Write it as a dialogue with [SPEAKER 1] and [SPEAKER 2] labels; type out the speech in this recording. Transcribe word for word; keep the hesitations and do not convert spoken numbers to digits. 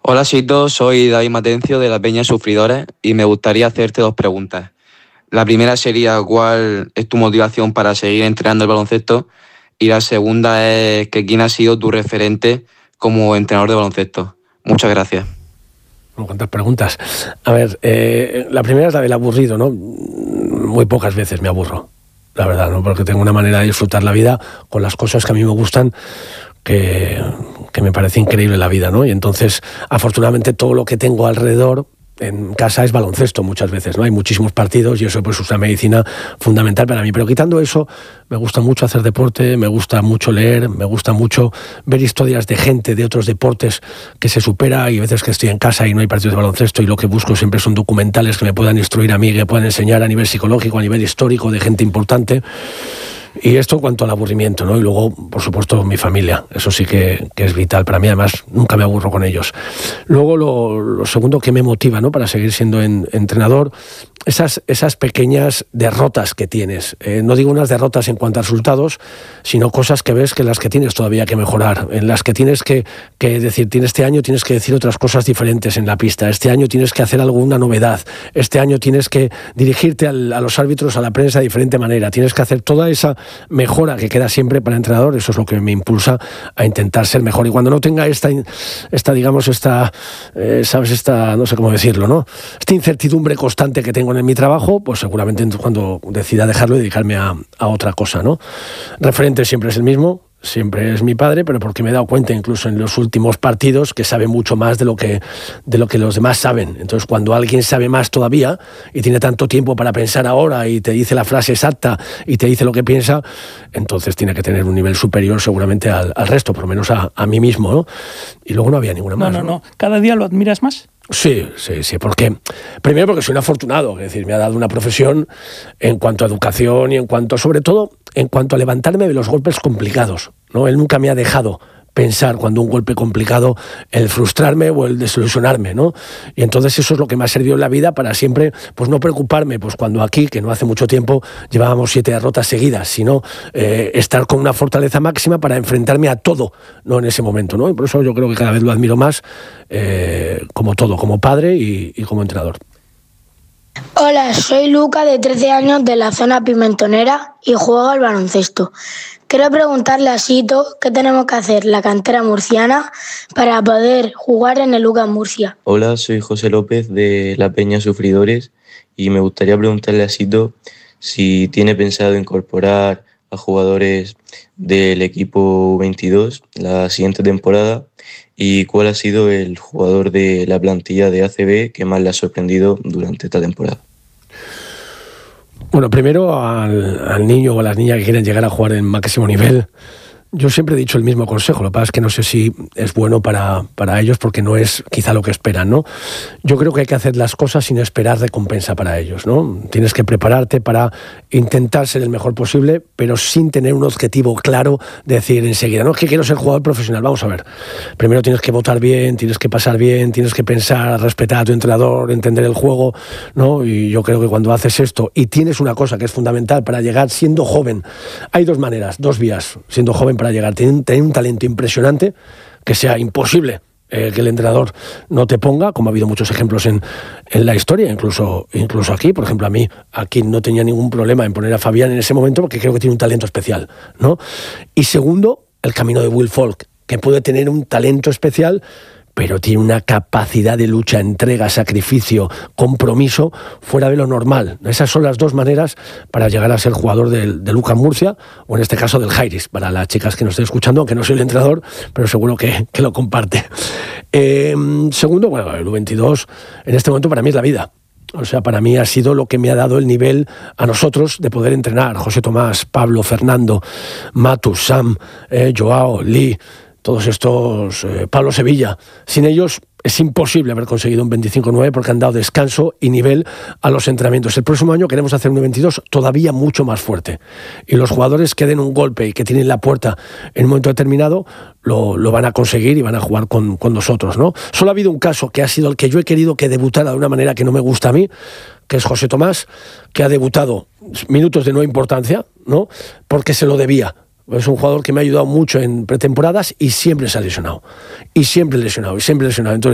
[SPEAKER 1] Hola Sito, soy David Matencio de la Peña Sufridores y me gustaría hacerte dos preguntas. La primera sería ¿cuál es tu motivación para seguir entrenando el baloncesto? Y la segunda es que ¿quién ha sido tu referente como entrenador de baloncesto? Muchas gracias.
[SPEAKER 2] ¿Cuántas preguntas? A ver, eh, la primera es la del aburrido, ¿no? Muy pocas veces me aburro, la verdad, ¿no? Porque tengo una manera de disfrutar la vida con las cosas que a mí me gustan, que, que me parece increíble la vida, ¿no? Y entonces, afortunadamente, todo lo que tengo alrededor en casa es baloncesto muchas veces, ¿no? Hay muchísimos partidos y eso pues es una medicina fundamental para mí. Pero quitando eso, me gusta mucho hacer deporte, me gusta mucho leer, me gusta mucho ver historias de gente de otros deportes que se supera. Y veces que estoy en casa y no hay partidos de baloncesto y lo que busco siempre son documentales que me puedan instruir a mí, que puedan enseñar a nivel psicológico, a nivel histórico, de gente importante. Y esto en cuanto al aburrimiento, ¿no? Y luego, por supuesto, mi familia. Eso sí que, que es vital para mí. Además, nunca me aburro con ellos. Luego, lo, lo segundo que me motiva, ¿no? Para seguir siendo en, entrenador, esas, esas pequeñas derrotas que tienes. Eh, no digo unas derrotas en cuanto a resultados, sino cosas que ves que las que tienes todavía que mejorar, en las que tienes que, que decir, este año tienes que decir otras cosas diferentes en la pista, este año tienes que hacer alguna novedad, este año tienes que dirigirte al, a los árbitros, a la prensa de diferente manera, tienes que hacer toda esa mejora que queda siempre para el entrenador. Eso es lo que me impulsa a intentar ser mejor. Y cuando no tenga esta, esta digamos, esta, eh, sabes, esta, no sé cómo decirlo, ¿no? Esta incertidumbre constante que tengo en mi trabajo, pues seguramente cuando decida dejarlo y dedicarme a, a otra cosa, ¿no? Referente siempre es el mismo. Siempre es mi padre, pero porque me he dado cuenta incluso en los últimos partidos que sabe mucho más de lo que, de lo que los demás saben. Entonces, cuando alguien sabe más todavía y tiene tanto tiempo para pensar ahora y te dice la frase exacta y te dice lo que piensa, entonces tiene que tener un nivel superior seguramente al, al resto, por lo menos a, a mí mismo, ¿no? Y luego no había ninguna más.
[SPEAKER 3] No, no, no. ¿Cada día lo admiras más?
[SPEAKER 2] Sí, sí, sí, porque primero porque soy un afortunado, es decir, me ha dado una profesión en cuanto a educación y en cuanto, sobre todo, en cuanto a levantarme de los golpes complicados, ¿no? Él nunca me ha dejado pensar cuando un golpe complicado, el frustrarme o el desilusionarme, ¿no? Y entonces eso es lo que me ha servido en la vida para siempre, pues no preocuparme, pues cuando aquí, que no hace mucho tiempo, llevábamos siete derrotas seguidas, sino eh, estar con una fortaleza máxima para enfrentarme a todo, ¿no? En ese momento, ¿no? Y por eso yo creo que cada vez lo admiro más, eh, como todo, como padre y, y como entrenador.
[SPEAKER 4] Hola, soy Luca, de trece años, de la zona pimentonera y juego al baloncesto. Quiero preguntarle a Sito qué tenemos que hacer la cantera murciana para poder jugar en el Lucas Murcia.
[SPEAKER 5] Hola, soy José López de la Peña Sufridores y me gustaría preguntarle a Sito si tiene pensado incorporar a jugadores del equipo veintidós la siguiente temporada y cuál ha sido el jugador de la plantilla de A C B que más le ha sorprendido durante esta temporada.
[SPEAKER 2] Bueno, primero al, al niño o a las niñas que quieren llegar a jugar en máximo nivel, yo siempre he dicho el mismo consejo. Lo que pasa es que no sé si es bueno para, para ellos porque no es quizá lo que esperan, ¿no? Yo creo que hay que hacer las cosas sin esperar recompensa para ellos, ¿no? Tienes que prepararte para intentar ser el mejor posible, pero sin tener un objetivo claro de decir enseguida, no, es que quiero ser jugador profesional. Vamos a ver. Primero tienes que votar bien, tienes que pasar bien, tienes que pensar, respetar a tu entrenador, entender el juego, ¿no? Y yo creo que cuando haces esto y tienes una cosa que es fundamental para llegar siendo joven, hay dos maneras, dos vías, siendo joven para llegar, tener, tener un talento impresionante, que sea imposible eh, que el entrenador no te ponga, como ha habido muchos ejemplos en, en la historia, incluso, incluso aquí. Por ejemplo, a mí, aquí no tenía ningún problema en poner a Fabián en ese momento porque creo que tiene un talento especial, ¿no? Y segundo, el camino de Will Folk, que puede tener un talento especial, pero tiene una capacidad de lucha, entrega, sacrificio, compromiso fuera de lo normal. Esas son las dos maneras para llegar a ser jugador del, de Lucas Murcia, o en este caso del Jairis, para las chicas que nos estén escuchando, aunque no soy el entrenador, pero seguro que, que lo comparte. Eh, segundo, bueno, el U veintidós en este momento para mí es la vida. O sea, para mí ha sido lo que me ha dado el nivel a nosotros de poder entrenar. José Tomás, Pablo, Fernando, Matus, Sam, eh, Joao, Lee, todos estos, eh, Pablo Sevilla. Sin ellos es imposible haber conseguido un veinticinco nueve porque han dado descanso y nivel a los entrenamientos. El próximo año queremos hacer un veintidós todavía mucho más fuerte. Y los jugadores que den un golpe y que tienen la puerta en un momento determinado lo, lo van a conseguir y van a jugar con, con nosotros, ¿no? Solo ha habido un caso que ha sido el que yo he querido que debutara de una manera que no me gusta a mí, que es José Tomás, que ha debutado minutos de no importancia, ¿no? Porque se lo debía. Es un jugador que me ha ayudado mucho en pretemporadas y siempre se ha lesionado. Y siempre lesionado, y siempre lesionado. Entonces,